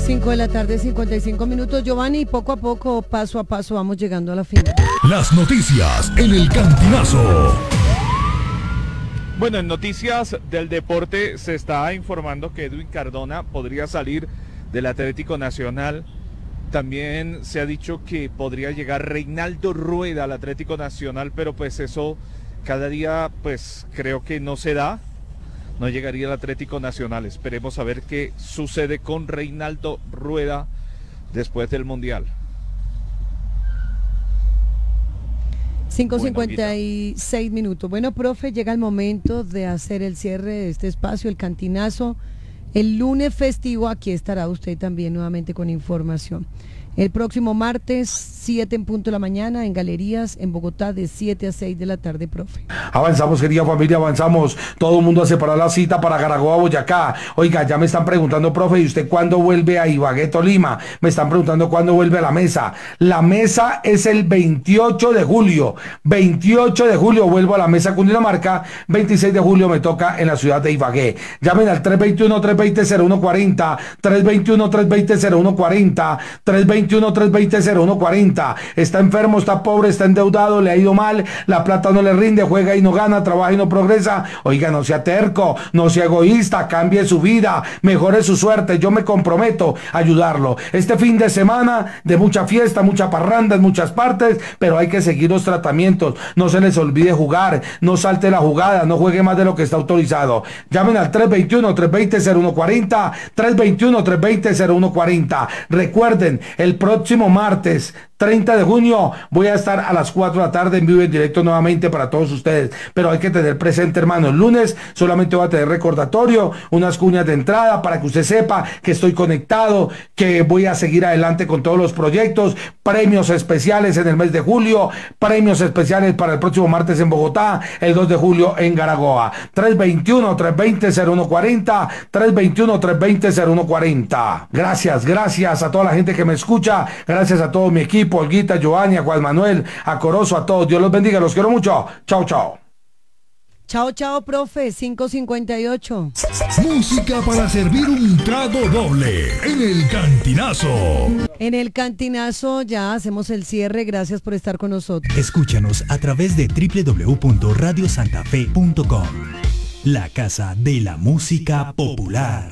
5 de la tarde, 55 minutos. Giovanni, poco a poco, paso a paso, vamos llegando a la final. Las noticias en el Cantinazo. Bueno, en noticias del deporte se está informando que Edwin Cardona podría salir del Atlético Nacional. También se ha dicho que podría llegar Reinaldo Rueda al Atlético Nacional, pero pues eso cada día pues creo que no se da. No llegaría al Atlético Nacional. Esperemos a ver qué sucede con Reinaldo Rueda después del Mundial. 5:56 minutos. Bueno, profe, llega el momento de hacer el cierre de este espacio, el Cantinazo. El lunes festivo, aquí estará usted también nuevamente con información. El próximo martes, 7 en punto de la mañana, en Galerías, en Bogotá, de 7 a 6 de la tarde, profe. Avanzamos, querida familia, avanzamos. Todo el mundo a separar la cita para Garagoa, Boyacá. Oiga, ya me están preguntando, profe, ¿y usted cuándo vuelve a Ibagué, Tolima? Me están preguntando cuándo vuelve a la mesa. La mesa es el 28 de julio. 28 de julio vuelvo a la mesa Cundinamarca. 26 de julio me toca en la ciudad de Ibagué. Llamen al 321-320-0140, 321-320-0140, 321-320-0140. Está enfermo, está pobre, está endeudado, le ha ido mal, la plata no le rinde, juega y no gana, trabaja y no progresa. Oiga, no sea terco, no sea egoísta, cambie su vida, mejore su suerte. Yo me comprometo a ayudarlo. Este fin de semana de mucha fiesta, mucha parranda en muchas partes, pero hay que seguir los tratamientos. No se les olvide jugar, no salte la jugada, no juegue más de lo que está autorizado. Llamen al 321-320-0140, 321-320-0140. Recuerden, el próximo martes 30 de junio voy a estar a las 4 de la tarde en vivo y en directo nuevamente para todos ustedes, pero hay que tener presente, hermano, el lunes solamente voy a tener recordatorio, unas cuñas de entrada para que usted sepa que estoy conectado, que voy a seguir adelante con todos los proyectos, premios especiales en el mes de julio, premios especiales para el próximo martes en Bogotá, el 2 de julio en Garagoa. 321-320-0140, 321-320-0140. Gracias a toda la gente que me escucha, gracias a todo mi equipo, Olguita, Giovanni, a Juan Manuel, a Corozo, a todos. Dios los bendiga, los quiero mucho. Chao, chao. Chao, profe, 5:58. Música para servir un trago doble en el Cantinazo. En el Cantinazo ya hacemos el cierre. Gracias por estar con nosotros. Escúchanos a través de www.radiosantafe.com. La casa de la música popular.